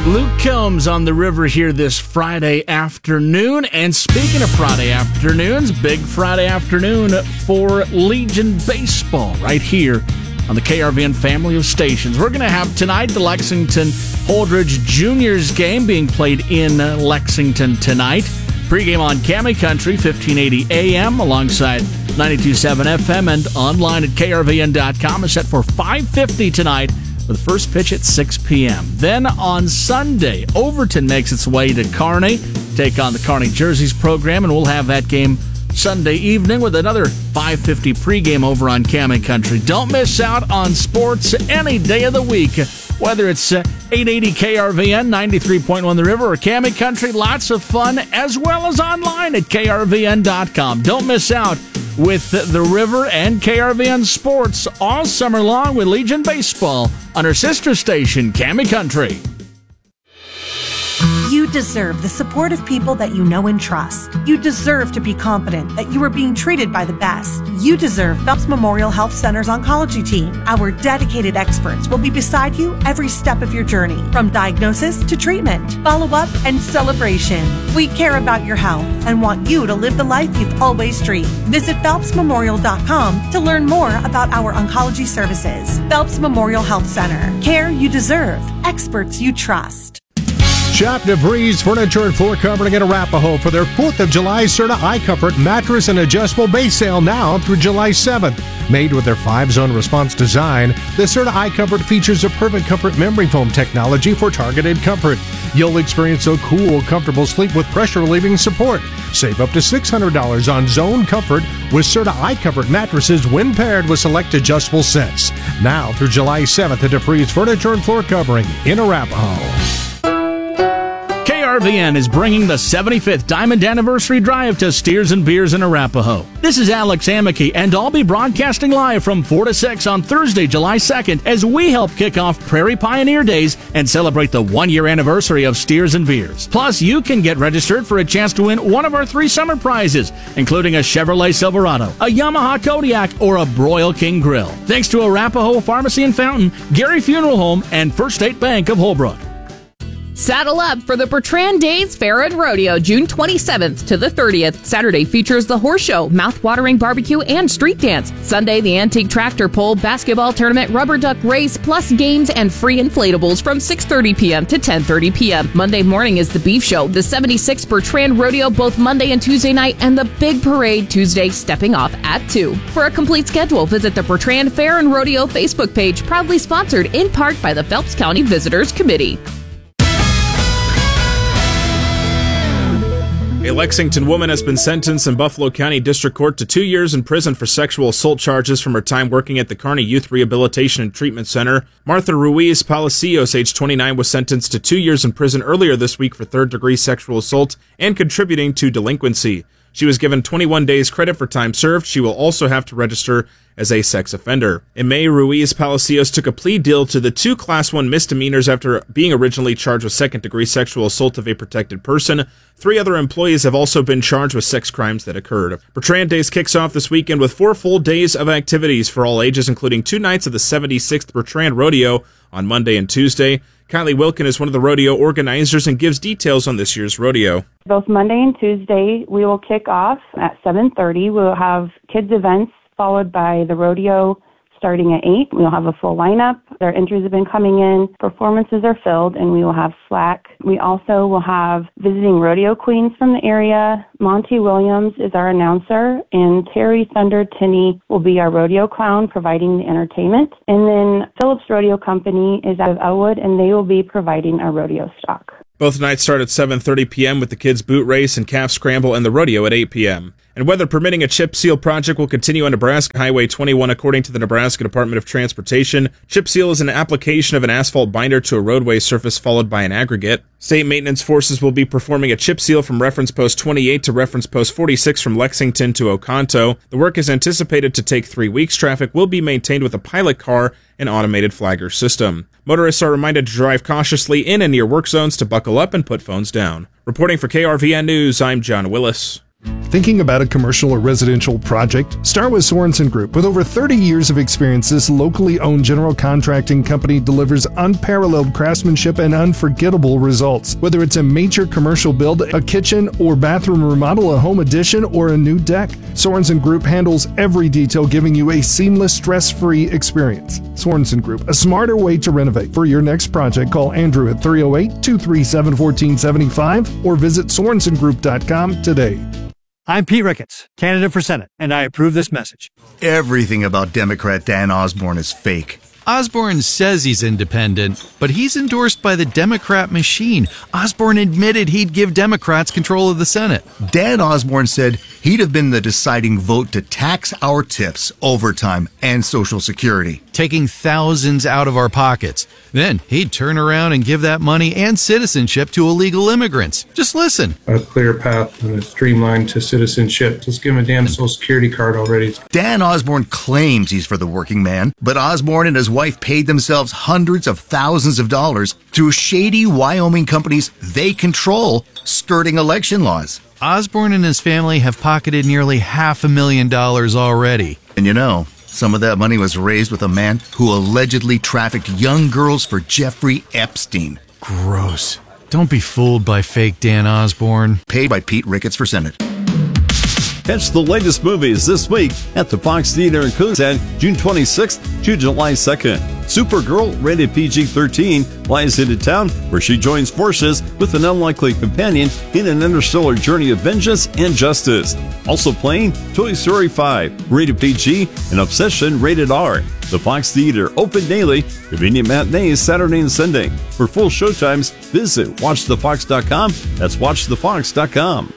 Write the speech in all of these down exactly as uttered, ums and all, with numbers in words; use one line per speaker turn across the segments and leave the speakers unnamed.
Luke Combs on the river here this Friday afternoon. And speaking of Friday afternoons, big Friday afternoon for Legion Baseball right here on the K R V N family of stations. We're going to have tonight the Lexington Holdridge Juniors game being played in Lexington tonight. Pre-game on Cami Country, fifteen eighty A M, alongside ninety-two point seven F M, and online at K R V N dot com is set for five fifty tonight, with the first pitch at six p.m. Then on Sunday, Overton makes its way to Kearney, take on the Kearney Jerseys program, and we'll have that game Sunday evening with another five fifty pregame over on Cami Country. Don't miss out on sports any day of the week, whether it's uh, eight eighty K R V N, ninety-three point one The River, or Cami Country. Lots of fun, as well as online at K R V N dot com. Don't miss out with the River and K R V N Sports all summer long with Legion Baseball on our sister station, Cami Country.
You deserve the support of people that you know and trust. You deserve to be confident that you are being treated by the best. You deserve Phelps Memorial Health Center's oncology team. Our dedicated experts will be beside you every step of your journey, from diagnosis to treatment, follow-up, and celebration. We care about your health and want you to live the life you've always dreamed. Visit Phelps Memorial dot com to learn more about our oncology services. Phelps Memorial Health Center. Care you deserve. Experts you trust.
Shop DeVries Furniture and Floor Covering in Arapahoe for their fourth of July Serta iComfort mattress and adjustable base sale now through July seventh. Made with their five-zone response design, the Serta iComfort features a perfect comfort memory foam technology for targeted comfort. You'll experience a cool, comfortable sleep with pressure-relieving support. Save up to six hundred dollars on Zone Comfort with Serta iComfort mattresses when paired with select adjustable sets. Now through July seventh at DeVries Furniture and Floor Covering in Arapahoe.
K R V N is bringing the seventy-fifth Diamond Anniversary Drive to Steers and Beers in Arapahoe. This is Alex Amicky, and I'll be broadcasting live from four to six on Thursday, July second, as we help kick off Prairie Pioneer Days and celebrate the one-year anniversary of Steers and Beers. Plus, you can get registered for a chance to win one of our three summer prizes, including a Chevrolet Silverado, a Yamaha Kodiak, or a Broil King Grill. Thanks to Arapahoe Pharmacy and Fountain, Gary Funeral Home, and First State Bank of Holbrook.
Saddle up for the Bertrand Days Fair and Rodeo, June twenty-seventh to the thirtieth. Saturday features the horse show, mouth-watering barbecue, and street dance. Sunday, the antique tractor pull, basketball tournament, rubber duck race, plus games and free inflatables from six thirty p.m. to ten thirty p.m. Monday morning is the beef show, the seventy-sixth Bertrand Rodeo both Monday and Tuesday night, and the big parade Tuesday stepping off at two. For a complete schedule, visit the Bertrand Fair and Rodeo Facebook page, proudly sponsored in part by the Phelps County Visitors Committee.
A Lexington woman has been sentenced in Buffalo County District Court to two years in prison for sexual assault charges from her time working at the Kearney Youth Rehabilitation and Treatment Center. Martha Ruiz Palacios, age twenty-nine, was sentenced to two years in prison earlier this week for third-degree sexual assault and contributing to delinquency. She was given twenty-one days credit for time served. She will also have to register as a sex offender. In May, Ruiz Palacios took a plea deal to the two Class one misdemeanors after being originally charged with second-degree sexual assault of a protected person. Three other employees have also been charged with sex crimes that occurred. Bertrand Days kicks off this weekend with four full days of activities for all ages, including two nights of the seventy-sixth Bertrand Rodeo on Monday and Tuesday. Kylie Wilkin is one of the rodeo organizers and gives details on this year's rodeo.
Both Monday and Tuesday, we will kick off at seven thirty. We'll have kids events followed by the rodeo starting at eight. We'll have a full lineup. Our entries have been coming in. Performances are filled, and we will have slack. We also will have visiting rodeo queens from the area. Monty Williams is our announcer, and Terry Thunder Tinney will be our rodeo clown, providing the entertainment. And then Phillips Rodeo Company is out of Elwood, and they will be providing our rodeo stock.
Both nights start at seven thirty p.m. with the kids' boot race and calf scramble and the rodeo at eight p.m. And weather permitting, a chip seal project will continue on Nebraska Highway twenty-one, according to the Nebraska Department of Transportation. Chip seal is an application of an asphalt binder to a roadway surface followed by an aggregate. State maintenance forces will be performing a chip seal from reference post twenty-eight to reference post forty-six from Lexington to Oconto. The work is anticipated to take three weeks. Traffic will be maintained with a pilot car and automated flagger system. Motorists are reminded to drive cautiously in and near work zones, to buckle up and put phones down. Reporting for K R V N News, I'm John Willis.
Thinking about a commercial or residential project? Start with Sorensen Group. With over thirty years of experience, this locally owned general contracting company delivers unparalleled craftsmanship and unforgettable results. Whether it's a major commercial build, a kitchen or bathroom remodel, a home addition, or a new deck, Sorensen Group handles every detail, giving you a seamless, stress-free experience. Sorensen Group, a smarter way to renovate. For your next project, call Andrew at three oh eight, two three seven, one four seven five or visit sorensen group dot com today.
I'm Pete Ricketts, candidate for Senate, and I approve this message.
Everything about Democrat Dan Osborne is fake.
Osborne says he's independent, but he's endorsed by the Democrat machine. Osborne admitted he'd give Democrats control of the Senate.
Dan Osborne said he'd have been the deciding vote to tax our tips, overtime, and Social Security,
taking thousands out of our pockets. Then he'd turn around and give that money and citizenship to illegal immigrants. Just listen.
A clear path and a streamline to citizenship. Just give him a damn Social Security card already.
Dan Osborne claims he's for the working man, but Osborne and his wife paid themselves hundreds of thousands of dollars through shady Wyoming companies they control, skirting election laws.
Osborne and his family have pocketed nearly half a million dollars already.
And you know, some of that money was raised with a man who allegedly trafficked young girls for Jeffrey Epstein.
Gross. Don't be fooled by fake Dan Osborne.
Paid by Pete Ricketts for Senate.
Catch the latest movies this week at the Fox Theater in Coosan, June twenty-sixth to July second. Supergirl, rated P G thirteen, flies into town where she joins forces with an unlikely companion in an interstellar journey of vengeance and justice. Also playing Toy Story five, rated P G, and Obsession, rated R. The Fox Theater, open daily, convenient matinees Saturday and Sunday. For full showtimes, visit watch the fox dot com. That's watch the fox dot com.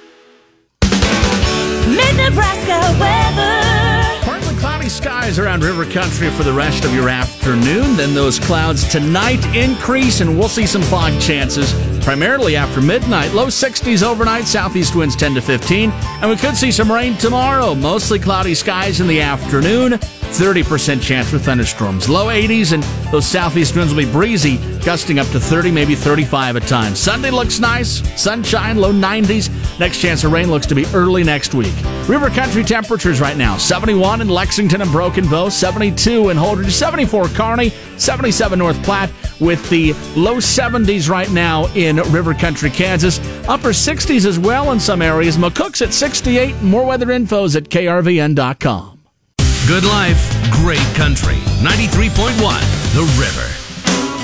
Mid-Nebraska weather.
Partly cloudy skies around river country for the rest of your afternoon. Then those clouds tonight increase and we'll see some fog chances primarily after midnight. Low sixties overnight, southeast winds ten to fifteen. And we could see some rain tomorrow. Mostly cloudy skies in the afternoon. thirty percent chance for thunderstorms. Low eighties, and those southeast winds will be breezy, gusting up to thirty, maybe thirty-five at times. Sunday looks nice. Sunshine, low nineties. Next chance of rain looks to be early next week. River country temperatures right now. seventy-one in Lexington and Broken Bow, seventy-two in Holdridge, seventy-four Kearney, seventy-seven North Platte, with the low seventies right now in River Country, Kansas. Upper sixties as well in some areas. McCook's at sixty-eight. More weather info's at K R V N dot com.
Good life, great country. ninety-three point one The River.